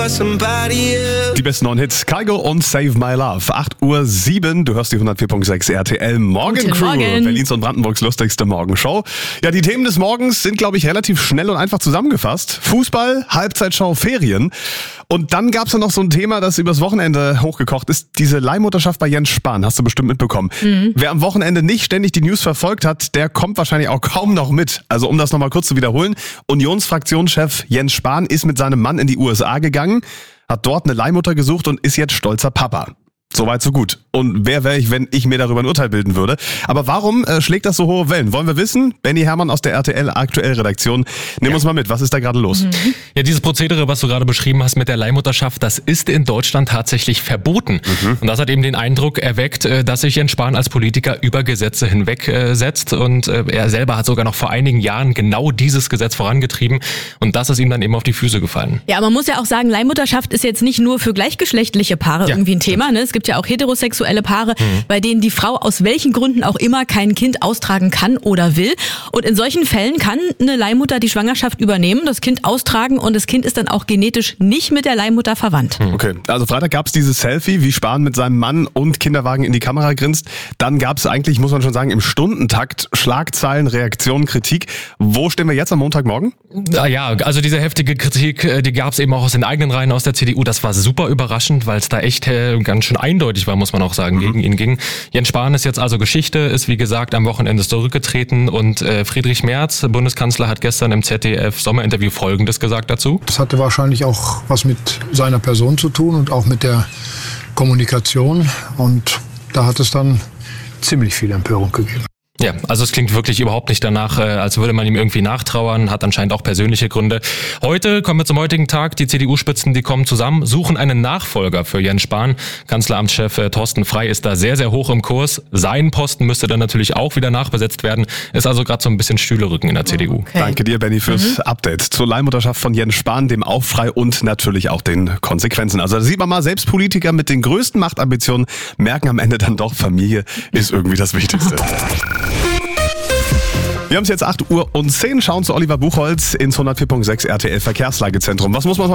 Die besten neuen Hits, Kygo und Save My Love. 8:07 Uhr, du hörst die 104.6 RTL Morgencrew, Berlins und Brandenburgs lustigste Morgenshow. Ja, die Themen des Morgens sind, glaube ich, relativ schnell und einfach zusammengefasst. Fußball, Halbzeitschau, Ferien. Und dann gab's ja noch so ein Thema, das übers Wochenende hochgekocht ist. Diese Leihmutterschaft bei Jens Spahn, hast du bestimmt mitbekommen. Wer am Wochenende nicht ständig die News verfolgt hat, der kommt wahrscheinlich auch kaum noch mit. Also um das nochmal kurz zu wiederholen. Unionsfraktionschef Jens Spahn ist mit seinem Mann in die USA gegangen, hat dort eine Leihmutter gesucht und ist jetzt stolzer Papa. Soweit, so gut. Und wer wäre ich, wenn ich mir darüber ein Urteil bilden würde? Aber warum schlägt das so hohe Wellen? Wollen wir wissen? Benny Herrmann aus der RTL Aktuell-Redaktion. Nimm uns mal mit, was ist da gerade los? Ja, dieses Prozedere, was du gerade beschrieben hast mit der Leihmutterschaft, das ist in Deutschland tatsächlich verboten. Und das hat eben den Eindruck erweckt, dass sich Jens Spahn als Politiker über Gesetze hinwegsetzt. Und er selber hat sogar noch vor einigen Jahren genau dieses Gesetz vorangetrieben. Und das ist ihm dann eben auf die Füße gefallen. Ja, man muss ja auch sagen, Leihmutterschaft ist jetzt nicht nur für gleichgeschlechtliche Paare irgendwie ein Thema. Ne? Es gibt ja auch heterosexuelle Paare, bei denen die Frau aus welchen Gründen auch immer kein Kind austragen kann oder will. Und in solchen Fällen kann eine Leihmutter die Schwangerschaft übernehmen, das Kind austragen und das Kind ist dann auch genetisch nicht mit der Leihmutter verwandt. Okay, also Freitag gab es dieses Selfie, wie Spahn mit seinem Mann und Kinderwagen in die Kamera grinst. Dann gab es eigentlich, muss man schon sagen, im Stundentakt Schlagzeilen, Reaktionen, Kritik. Wo stehen wir jetzt am Montagmorgen? Ja, also diese heftige Kritik, die gab es eben auch aus den eigenen Reihen aus der CDU. Das war super überraschend, weil es da echt ganz schön eindeutig war, muss man auch sagen, gegen ihn ging. Jens Spahn ist jetzt also Geschichte, ist wie gesagt am Wochenende zurückgetreten und Friedrich Merz, Bundeskanzler, hat gestern im ZDF-Sommerinterview Folgendes gesagt dazu. Das hatte wahrscheinlich auch was mit seiner Person zu tun und auch mit der Kommunikation und da hat es dann ziemlich viel Empörung gegeben. Ja, also es klingt wirklich überhaupt nicht danach, als würde man ihm irgendwie nachtrauern, hat anscheinend auch persönliche Gründe. Heute kommen wir zum heutigen Tag, die CDU-Spitzen, die kommen zusammen, suchen einen Nachfolger für Jens Spahn. Kanzleramtschef Thorsten Frey ist da sehr, sehr hoch im Kurs. Sein Posten müsste dann natürlich auch wieder nachbesetzt werden. Ist also gerade so ein bisschen Stühlerücken in der CDU. Okay. Danke dir, Benny, fürs Update zur Leihmutterschaft von Jens Spahn, dem Aufschrei und natürlich auch den Konsequenzen. Also da sieht man mal, selbst Politiker mit den größten Machtambitionen merken am Ende dann doch, Familie ist irgendwie das Wichtigste. Wir haben es jetzt 8:10 Uhr, schauen zu Oliver Buchholz ins 104.6 RTL Verkehrslagezentrum. Was muss man